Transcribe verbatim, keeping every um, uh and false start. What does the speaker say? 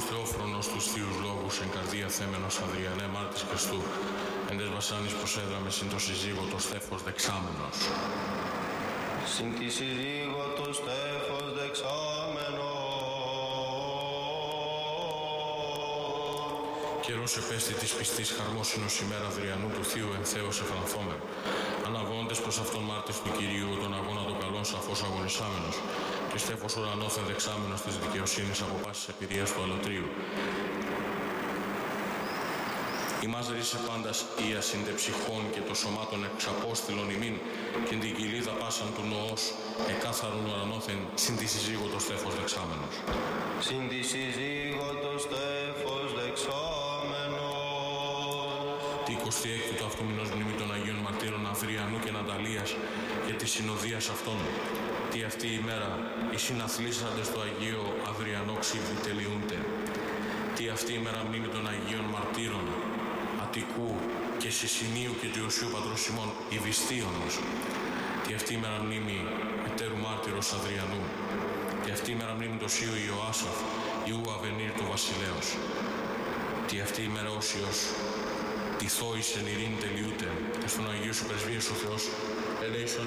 λόγους θεόφρονος τους θείους λόγους εν καρδία θέμενος Αδριανέ μάρτης Χριστού, εν τες βασάνης προσέδραμε συν το συζύγο το στέφος δεξάμενος. Συν τη συζύγο το στέφος δεξάμενος. Καιρός επέστη της πιστής χαρμόσυνος ημέρα Αδριανού του Θείου εν Θεός εφανθόμεν. Αναγώνοντες προς αυτόν μάρτης του Κυρίου, τον αγώνα των καλών σαφώς αγωνισάμενος, και στέφος ουρανόθεν δεξάμενος της δικαιοσύνης από πάσης επηρείας του αλωτρίου. Ημάς ρίσε πάντας ία συντε ψυχών και το σωμάτων εξαπόστηλον ημίν, και την κοιλίδα πάσαν του νοός εκάθαρον ουρανόθεν συν τη συζύγω το στέφος δεξάμενος. Συν τη συζύγω το στέφος δεξάμενος. Τη εικοστή έκτη του αυτού μηνός μνήμη των Αγίων Μαρτύρων Αδριανού και Ναταλίας και της συνοδείας αυτών. Τι αυτή η μέρα οι συναθλήσαντες του Αγίου Αδριανό ξύβδι τελειούνται. Τι αυτή η μέρα μνήμη των Αγίων Μαρτύρων Αττικού και Σισινίου και του Ιωσίου Πατρός ημών Ιβιστίωνος. Τι αυτή η μέρα μνήμη εταίρου μάρτυρος Αδριανού. Τι αυτή η μέρα μνήμη το Σίου Ιωάσαφ Ιού Αβενίρ του Βασιλέως. Τι αυτή η μέρα όσιος τη θόης εν ειρήνη τελειούται, και στον Αγίου Σου Πρεσβείες ο Θεός ελέησον